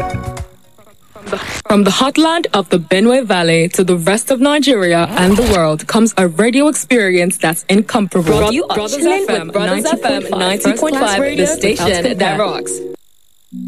From the heartland of the Benue Valley to the rest of Nigeria and the world comes a radio experience that's incomparable. You are chilling with Brothers FM 90.5, the station that rocks.